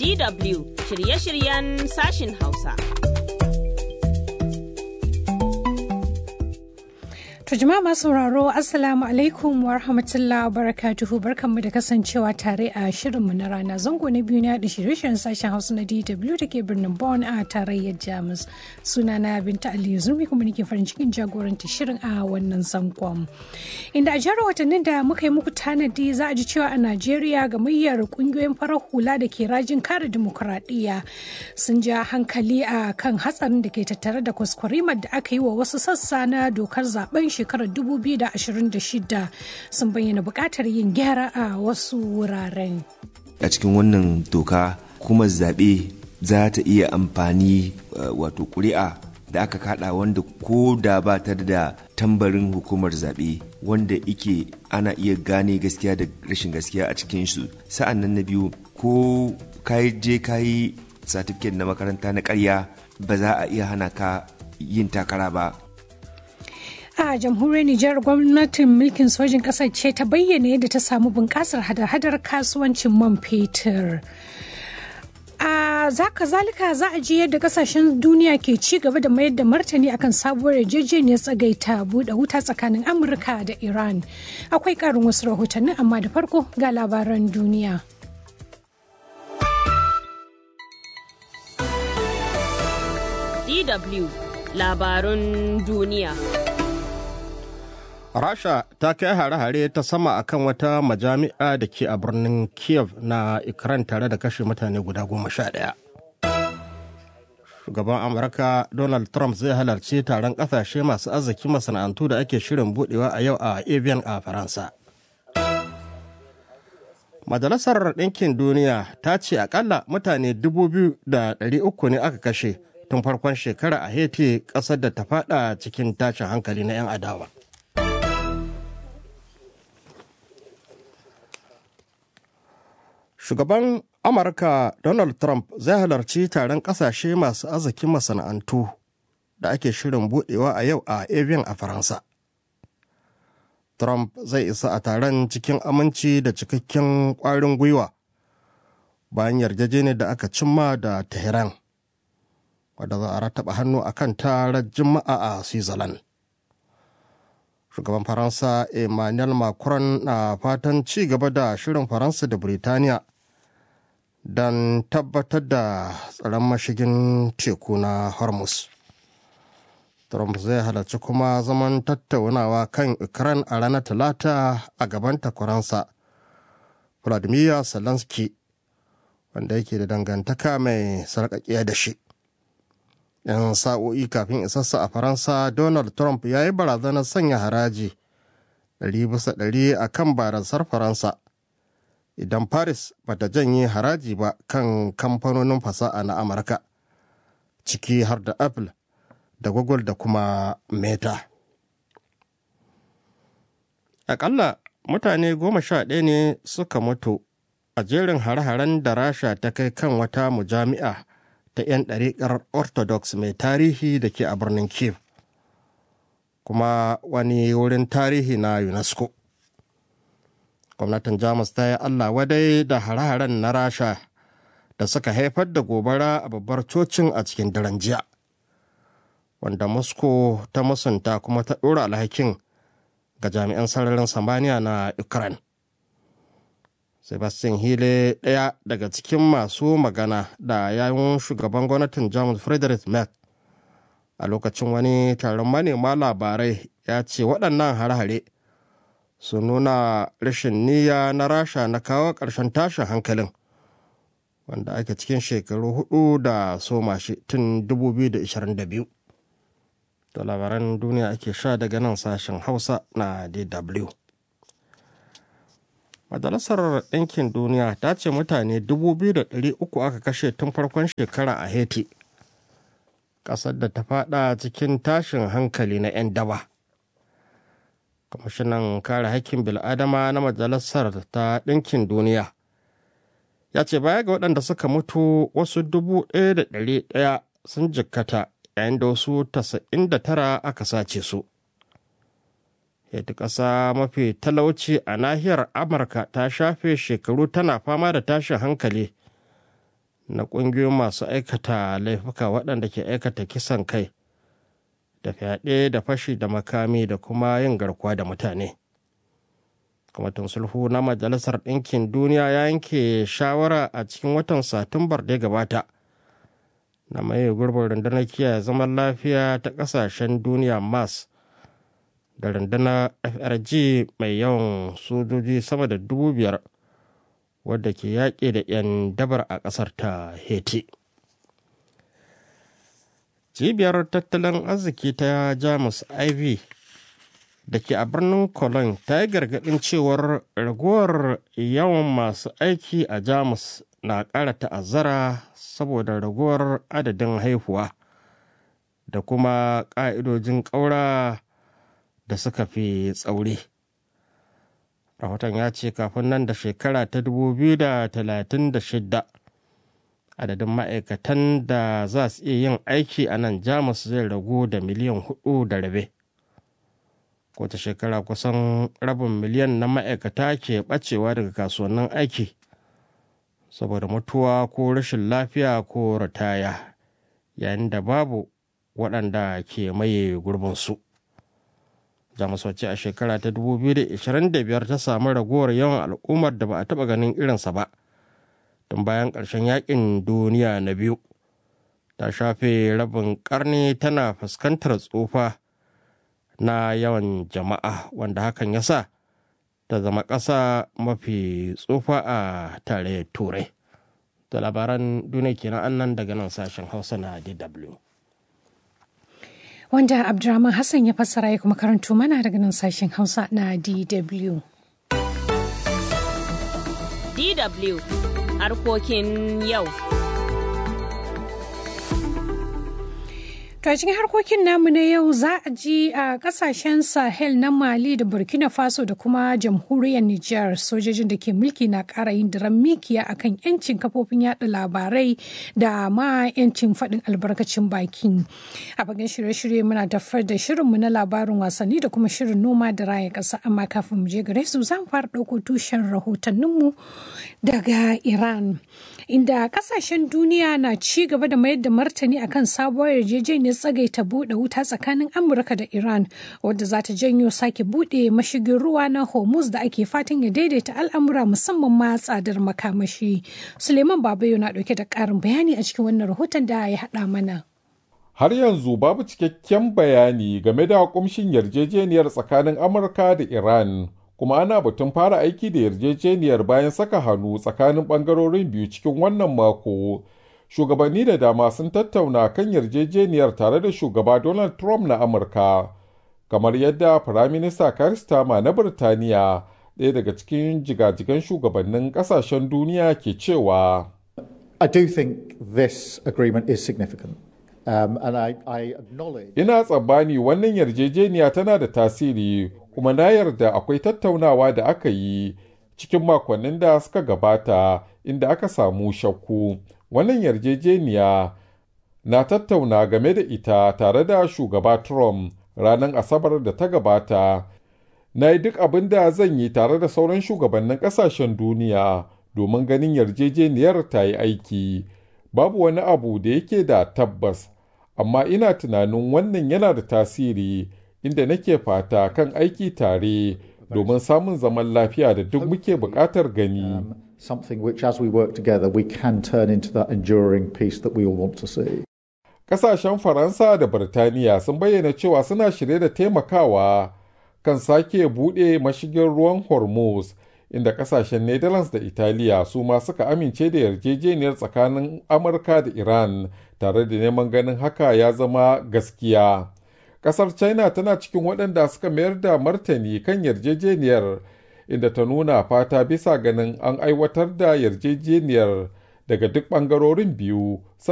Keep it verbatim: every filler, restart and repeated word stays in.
D W shirye-shiryen sashin Hausa. To jama'a masu sauraro Assalamu alaikum wa rahmatullahi wa barakatuhu, barkanmu da kasancewa tare a shirinmu na rana zango na biyu na da shirye-shiryen sashen Hausa na D W da ke birnin Bonn a tarayyar Jamus. Sunana Binta Aliyu Zurmi kuma nake farin cikin jagoranta shirin a wannan zangon. Inda a jihar watannin da muka yi muku tanadi za a ji cewa a Najeriya gamayyar kungiyoyin farar hula da ke rajin kare dimokuraɗiyya sun ja hankali a kan hatsarin da ke tattare da kwaskwarimar da aka yi wa wasu sassa na dokar zaben shekarar dubu biyu da ashirin da shida, sun bayyana buƙatar yin gyara a wasu wuraren. A cikin wannan doka kuma zaɓe za ta iya amfani wato ƙuri'a da aka kaɗa wanda ko da ba ta da tambarin hukumar zaɓe wanda ike ana iya gane gaskiya da rashin gaskiya a cikin su. Sa'an nan na biyu, ko kayi je kayi satifiket na makaranta na ƙarya ba za a iya hana ka yin takara ba. A jamhuriyar Nijar, gwamnatin mulkin sojin ƙasar ce ta bayyana yadda ta samu bunƙasar hada-hadar kasuwancin man fetur. A zaka zalika za a ji yadda kasashen duniya ke ci gaba da mayar da martani akan sabuwar yarjejeniyar tsagaita buɗe wuta tsakanin Amurka da Iran. Akwai ƙarin wasu rahotanni, amma da farko ga labaran duniya. D W labarun duniya. Rasha ta kai hare-hare ta sama akan wata majami'a da ke a birnin Kiev na Ukraine tare da kashe mutane guda goma sha ɗaya. Shugaban Amurka Donald Trump zai halarci taron ƙasashe masu arziki masana'antu da ake shirin budewa a yau a Evian a Faransa. Majalisar Ɗinkin Duniya ta ce akalla mutane dubu biyu da ɗari uku ne aka kashe tun farkon shekara a Haiti, ƙasar da ta faɗa cikin tashin hankali na 'yan adawa. Shugaban Amurka Donald Trump zai halarci taron ƙasashe masu arzikin masana'antu da ake shirin budewa a yau a Evian a Faransa. Trump zai isa a taron cikin aminci da cikakken ƙwarin gwiwa bayan yarjejeniyar da aka cimma da Tehran, wadda za a rataba hannu a kan taron Juma'a a Switzerland. Shugaban Faransa Emmanuel Macron na fatan ci gaba da shirin Faransa da Birtaniya don tabbatar da tsaron mashigin teku na Hormuz. Trump zai halarci kuma zaman tattaunawa kan Ukraine a ranar Talata a gaban takwaransa Vladimir Zelensky, wanda yake da dangantaka mai sarƙaƙiya da shi. Yan sa'o'i kafin isassa a Faransa, Donald Trump ya yi barazanar sanya haraji ɗari bisa ɗari a kan barasar Faransa idan Paris ba ta janye haraji ba kan kamfanonin fasaha na Amurka, ciki har da Apple da Google da kuma Meta. Aƙalla mutane goma sha ɗaya ne suka mutu a jerin hare-haren da Rasha ta kai kan wata mujami'a ta 'yan ɗariƙar Orthodox mai tarihi da ke a birnin Kiev, kuma wani wurin tarihi na UNESCO. Gwamnatin Jamus ta yi Allah wadai da hare-haren na Rasha da suka haifar da gobara a babbar cocin a cikin daren jiya, wanda Moscow ta musunta kuma ta ɗora alhakin ga jami'an sararin samaniya na Ukraine. Sebastian Hille, ɗaya daga cikin masu magana da yawun shugaban gwamnatin Jamus Friedrich Merz, a lokacin wani taron manema labarai ya ce waɗannan hare-hare su nuna rashin niyya na Rasha na kawo ƙarshen tashin hankalin, wanda ake cikin shekaru hudu da soma shi tun dubu biyu da ashirin da biyu. Da labaran duniya ake sha daga nan sashen Hausa na D W. Majalisar Ɗinkin Duniya ta ce mutane dubu biyu da ɗari uku aka kashe tun farkon shekara a Haiti, ƙasar da ta faɗa cikin tashin hankali na 'yan daba. Kwamishinan kare haƙƙin bil'adama na Majalisar ta Ɗinkin Duniya ya ce baya ga waɗanda suka mutu, wasu dubu ɗaya da ɗari ɗaya sun jikkata, yayin da wasu tasa'in da tara aka sace su. Yadda ƙasa mafi talauci a nahiyar Amurka ta shafe shekaru tana fama da tashin hankali na ƙungiyoyin masu aikata laifuka waɗanda ke aikata kisan kai da fyaɗe da fashi da makami da kuma yin garkuwa da mutane. Kwamitin sulhu na Majalisar Ɗinkin Duniya ya yanke shawara a cikin watan Satumbar da ya gabata na mai gurbin rundunar kiyaye zaman lafiya ta ƙasashen duniya M A S da rundunar F R G mai yawan sojoji sama da dubu biyar wadda ke yaƙi da 'yan dabar a ƙasar ta Haiti. Cibiyar tattalin arziki ta Jamus I V da ke a birnin Cologne ta yi gargaɗin cewar raguwar yawan masu aiki a Jamus na ƙara ta'azzara saboda raguwar adadin haihuwa da kuma ƙa'idojin ƙaura da suka fi tsauri. Rahoton ya ce kafin nan da shekara ta dubu biyu da talatin da shida adadin ma'aikatan da za su iya yin aiki a nan Jamus zai ragu da miliyan hudu da rabe. Kowace shekara kusan rabin miliyan na ma'aikata ke ɓacewa daga kasuwannin aiki saboda mutuwa ko rashin lafiya ko ritaya, yayin da babu waɗanda ke maye gurbinsu. Jamus wacce a shekara ta dubu biyu da ashirin da biyar ta samu ragowar yawan al'ummar da ba a taɓa ganin irinsa ba tun bayan ƙarshen yaƙin duniya na biyu, ta shafe rabin ƙarni tana fuskantar tsufa na yawan jama'a wanda hakan ya sa ta zama ƙasa mafi tsufa a tarayyar turai. Da labaran duniya kenan annan daga nan sashen Hausa na D W. Wanda Abdurrahman Hassan ya fassara ya kuma karanto mana daga nan sashen Hausa na D W. D W harkokin yau. To a cikin harkokin namu na yau za a ji a kasashen Sahel na Mali da Burkina Faso da kuma jamhuriyar Nijar sojojin da ke mulki na ƙara yin diran mikiya akan yancin kafofin yada labarai da ma yancin faɗin albarkacin baki. A bakin shirye-shirye muna tafar da shirinmu na labarin wasanni da kuma shirin noma da raya ƙasa, amma kafin mu je gare su zan fara ɗauko tushen rahotanninmu daga Iran. Inda kasashen duniya na ci gaba da mayar da martani akan sabuwar yarjejeniyar tsagaita buɗe wuta tsakanin Amurka da Iran wadda za ta janyo sake buɗe mashigin ruwa na Hormuz da ake fatan ya daidaita al'amura musamman ma tsadar makamashi. Suleiman Babayo na ɗauke da ƙarin bayani a cikin wannan rahoton da ya haɗa mana. Har yanzu babu cikakken bayani game da kumshin yarjejeniyar tsakanin Amurka da Iran, kuma ana batun fara aiki da yarjejeniyar bayan saka hannu tsakanin ɓangarorin biyu cikin wannan mako. Shugabanni da dama sun tattauna kan yarjejeniyar tare da shugaba Donald Trump na Amurka, kamar yadda Firaminista Keir Starmer na Birtaniya, ɗaya daga cikin jigajigan shugabannin ƙasashen duniya ke cewa. I do think this agreement is significant. Um, and I, I acknowledge... Ina tsammani wannan yarjejeniya tana da tasiri, kuma na yarda akwai tattaunawa da aka yi cikin makonnin da suka gabata inda aka samu shakku. Wannan yarjejeniya na tattauna game da ita tare da shugaba Trump ranar Asabar da ta gabata. Na yi duk abin da zan yi tare da sauran shugabannin ƙasashen duniya domin ganin yarjejeniyar ta yi aiki. Babu wani abu da yake da tabbas, amma ina tunanin wannan yana da tasiri, inda nake fata kan aiki tare domin samun zaman lafiya da duk muke buƙatar gani. Something which, as we work together, we can turn into that enduring peace that we all want to see. Ƙasashen Faransa da Birtaniya sun bayyana cewa suna shirye da taimakawa kan sake buɗe mashigin ruwan Hormuz, inda ƙasashen Netherlands da Italiya su ma suka amince da yarjejeniyar tsakanin Amurka da Iran, tare da neman ganin haka ya zama gaskiya. Ƙasar China tana cikin waɗanda suka mayar da martani kan yarjejeniyar, inda ta nuna fata bisa ganin an aiwatar da yarjejeniyar daga duk ɓangarorin biyu.